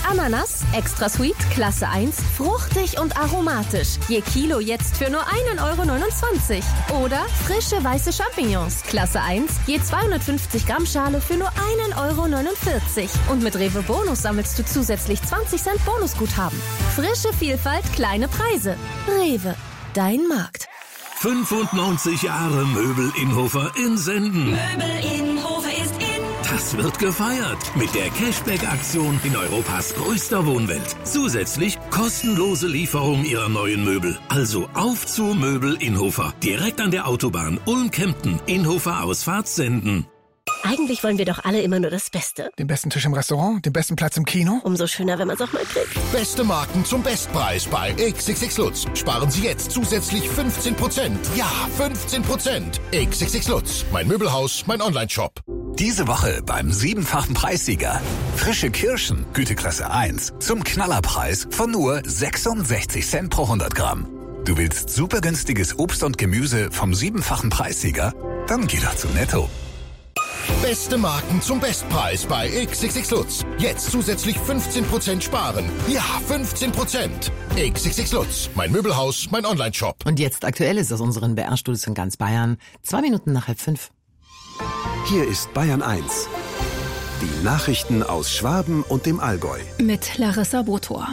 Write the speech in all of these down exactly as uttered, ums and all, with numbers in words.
Ananas, extra sweet, Klasse eins, fruchtig und aromatisch. Je Kilo jetzt für nur ein Euro neunundzwanzig. Oder frische weiße Champignons, Klasse eins, je zweihundertfünfzig Gramm Schale für nur ein Euro neunundvierzig. Und mit Rewe Bonus sammelst du zusätzlich zwanzig Cent Bonusguthaben. Frische Vielfalt, kleine Preise. Rewe, dein Markt. fünfundneunzig Jahre Möbel Innhofer in Senden. Möbel Innhofer ist in. Das wird gefeiert mit der Cashback-Aktion in Europas größter Wohnwelt. Zusätzlich kostenlose Lieferung ihrer neuen Möbel. Also auf zu Möbel Innhofer. Direkt an der Autobahn Ulm-Kempten. Innhofer Ausfahrt Senden. Eigentlich wollen wir doch alle immer nur das Beste. Den besten Tisch im Restaurant, den besten Platz im Kino. Umso schöner, wenn man es auch mal kriegt. Beste Marken zum Bestpreis bei X X X Lutz. Sparen Sie jetzt zusätzlich fünfzehn Prozent. Ja, fünfzehn Prozent. X X X Lutz. Mein Möbelhaus, mein Online-Shop. Diese Woche beim siebenfachen Preissieger. Frische Kirschen, Güteklasse eins, zum Knallerpreis von nur sechsundsechzig Cent pro hundert Gramm. Du willst super günstiges Obst und Gemüse vom siebenfachen Preissieger? Dann geh doch zu Netto. Beste Marken zum Bestpreis bei X X X Lutz. Jetzt zusätzlich fünfzehn Prozent sparen. Ja, fünfzehn Prozent. X X X Lutz. Mein Möbelhaus, mein Online-Shop. Und jetzt Aktuelles aus unseren B R-Studios in ganz Bayern. Zwei Minuten nach halb fünf. Hier ist Bayern eins. Die Nachrichten aus Schwaben und dem Allgäu. Mit Larissa Botor.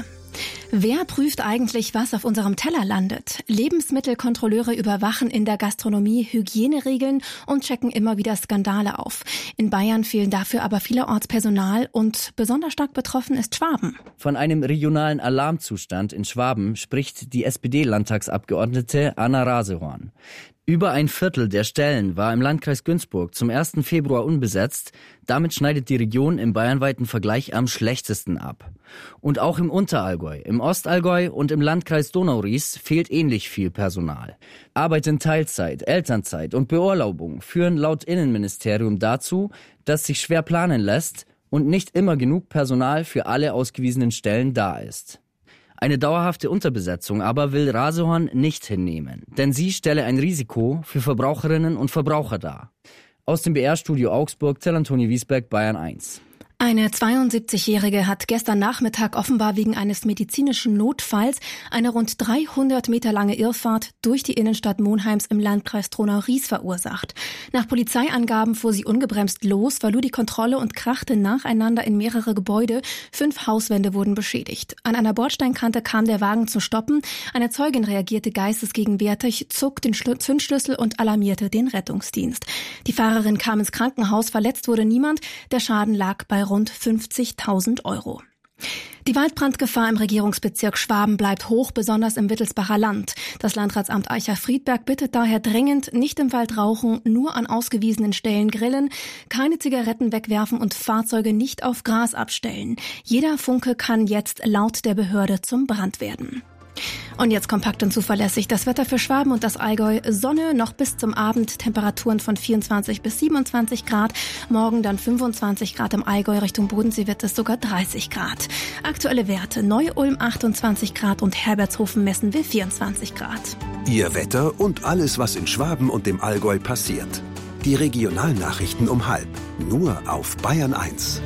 Wer prüft eigentlich, was auf unserem Teller landet? Lebensmittelkontrolleure überwachen in der Gastronomie Hygieneregeln und checken immer wieder Skandale auf. In Bayern fehlen dafür aber vielerorts Personal und besonders stark betroffen ist Schwaben. Von einem regionalen Alarmzustand in Schwaben spricht die S P D-Landtagsabgeordnete Anna Rasehorn. Über ein Viertel der Stellen war im Landkreis Günzburg zum ersten Februar unbesetzt. Damit schneidet die Region im bayernweiten Vergleich am schlechtesten ab. Und auch im Unterallgäu, im Ostallgäu und im Landkreis Donau-Ries fehlt ähnlich viel Personal. Arbeit in Teilzeit, Elternzeit und Beurlaubung führen laut Innenministerium dazu, dass sich schwer planen lässt und nicht immer genug Personal für alle ausgewiesenen Stellen da ist. Eine dauerhafte Unterbesetzung aber will Rasehorn nicht hinnehmen, denn sie stelle ein Risiko für Verbraucherinnen und Verbraucher dar. Aus dem B R-Studio Augsburg, Till Antoni Wiesberg, Bayern eins. Eine zweiundsiebzigjährige hat gestern Nachmittag offenbar wegen eines medizinischen Notfalls eine rund dreihundert Meter lange Irrfahrt durch die Innenstadt Monheims im Landkreis Donau-Ries verursacht. Nach Polizeiangaben fuhr sie ungebremst los, verlor die Kontrolle und krachte nacheinander in mehrere Gebäude. Fünf Hauswände wurden beschädigt. An einer Bordsteinkante kam der Wagen zum Stoppen. Eine Zeugin reagierte geistesgegenwärtig, zog den Zündschlüssel und alarmierte den Rettungsdienst. Die Fahrerin kam ins Krankenhaus, verletzt wurde niemand. Der Schaden lag bei rund fünfzigtausend Euro. Die Waldbrandgefahr im Regierungsbezirk Schwaben bleibt hoch, besonders im Wittelsbacher Land. Das Landratsamt Eicher-Friedberg bittet daher dringend, nicht im Wald rauchen, nur an ausgewiesenen Stellen grillen, keine Zigaretten wegwerfen und Fahrzeuge nicht auf Gras abstellen. Jeder Funke kann jetzt laut der Behörde zum Brand werden. Und jetzt kompakt und zuverlässig das Wetter für Schwaben und das Allgäu. Sonne noch bis zum Abend, Temperaturen von vierundzwanzig bis siebenundzwanzig Grad. Morgen dann fünfundzwanzig Grad im Allgäu, Richtung Bodensee wird es sogar dreißig Grad. Aktuelle Werte: Neu-Ulm achtundzwanzig Grad und Herbertshofen messen wir vierundzwanzig Grad. Ihr Wetter und alles, was in Schwaben und dem Allgäu passiert. Die Regionalnachrichten um halb. Nur auf Bayern eins.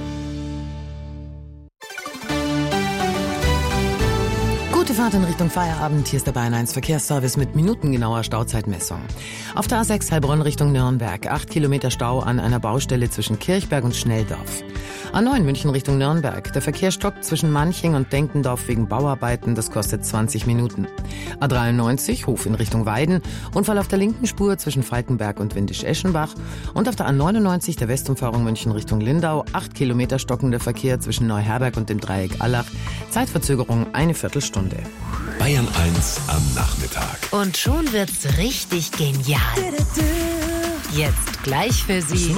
Gute Fahrt in Richtung Feierabend. Hier ist der Bayern eins Verkehrsservice mit minutengenauer Stauzeitmessung. Auf der A sechs Heilbronn Richtung Nürnberg. Acht Kilometer Stau an einer Baustelle zwischen Kirchberg und Schnelldorf. A neun München Richtung Nürnberg. Der Verkehr stockt zwischen Manching und Denkendorf wegen Bauarbeiten. Das kostet zwanzig Minuten. A dreiundneunzig Hof in Richtung Weiden. Unfall auf der linken Spur zwischen Falkenberg und Windisch-Eschenbach. Und auf der A neunundneunzig der Westumfahrung München Richtung Lindau. Acht Kilometer stockender Verkehr zwischen Neuherberg und dem Dreieck Allach. Zeitverzögerung eine Viertelstunde. Bayern eins am Nachmittag. Und schon wird's richtig genial. Jetzt gleich für Sie